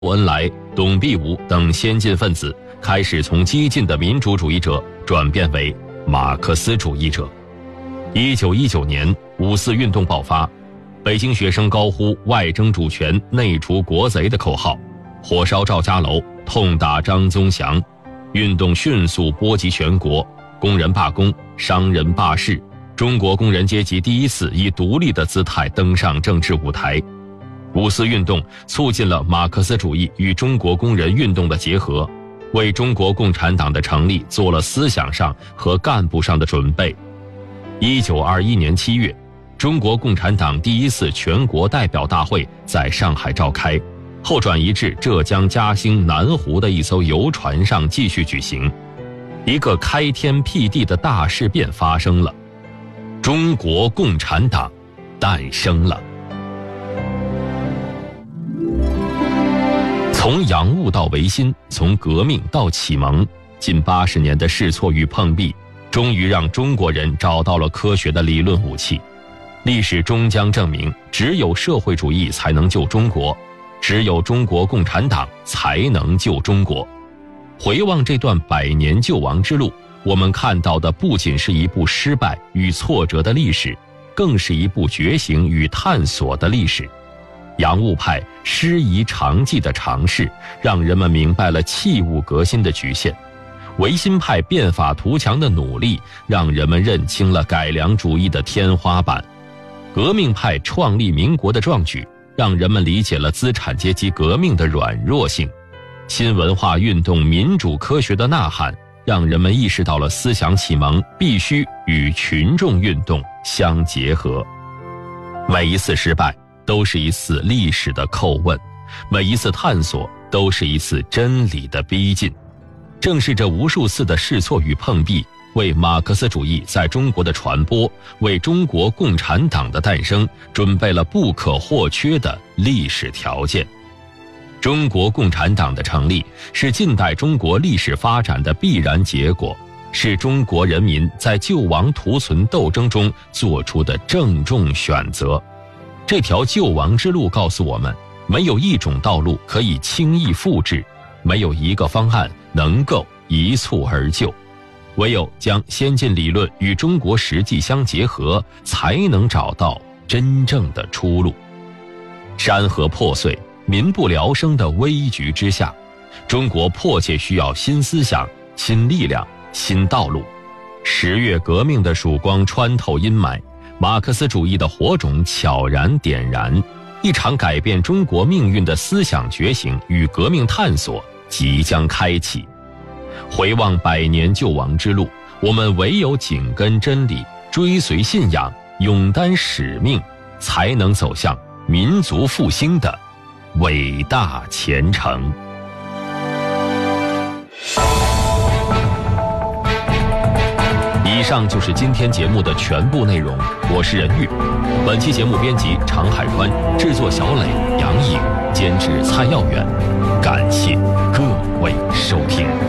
周恩来、董必武等先进分子开始从激进的民主主义者转变为马克思主义者。1919年五四运动爆发，北京学生高呼外争主权、内除国贼的口号，火烧赵家楼，痛打张宗祥，运动迅速波及全国，工人罢工，商人罢市，中国工人阶级第一次以独立的姿态登上政治舞台。五四运动促进了马克思主义与中国工人运动的结合，为中国共产党的成立做了思想上和干部上的准备。1921年7月，中国共产党第一次全国代表大会在上海召开，后转移至浙江嘉兴南湖的一艘游船上继续举行。一个开天辟地的大事变发生了，中国共产党诞生了。从洋务到维新，从革命到启蒙，近80年的试错与碰壁，终于让中国人找到了科学的理论武器。历史终将证明，只有社会主义才能救中国，只有中国共产党才能救中国。回望这段100年救亡之路，我们看到的不仅是一部失败与挫折的历史，更是一部觉醒与探索的历史。洋务派师夷长技的尝试，让人们明白了器物革新的局限；维新派变法图强的努力，让人们认清了改良主义的天花板；革命派创立民国的壮举，让人们理解了资产阶级革命的软弱性；新文化运动民主科学的呐喊，让人们意识到了思想启蒙必须与群众运动相结合。每一次失败都是一次历史的叩问，每一次探索都是一次真理的逼近。正是这无数次的试错与碰壁，为马克思主义在中国的传播，为中国共产党的诞生准备了不可或缺的历史条件。中国共产党的成立是近代中国历史发展的必然结果，是中国人民在救亡图存斗争中做出的郑重选择。这条救亡之路告诉我们，没有一种道路可以轻易复制，没有一个方案能够一蹴而就，唯有将先进理论与中国实际相结合，才能找到真正的出路。山河破碎，民不聊生的危局之下，中国迫切需要新思想、新力量、新道路。10月革命的曙光穿透阴霾，马克思主义的火种悄然点燃，一场改变中国命运的思想觉醒与革命探索即将开启。回望100年救亡之路，我们唯有紧跟真理，追随信仰，勇担使命，才能走向民族复兴的伟大前程。以上就是今天节目的全部内容，我是任玉。本期节目编辑常海宽，制作小磊、杨颖，监制蔡耀远。感谢各位收听。